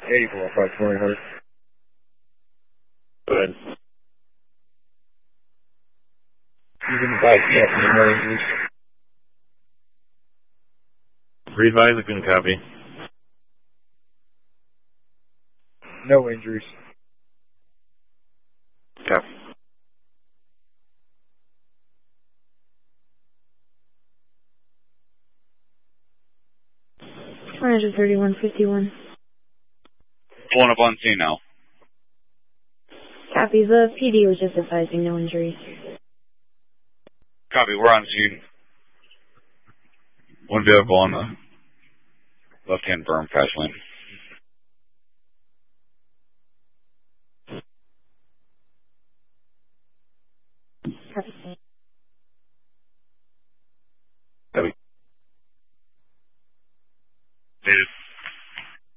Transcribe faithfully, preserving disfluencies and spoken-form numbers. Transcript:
eighty-four, five twenty, hundred. Go ahead. You can advise me no injuries. Re-advise, I couldn't copy. No injuries. Copy. one thirty-one fifty-one. Pulling up on scene now. Copy. The P D was just advising no injuries. Copy, we're on scene. One vehicle on the left-hand berm, fast lane.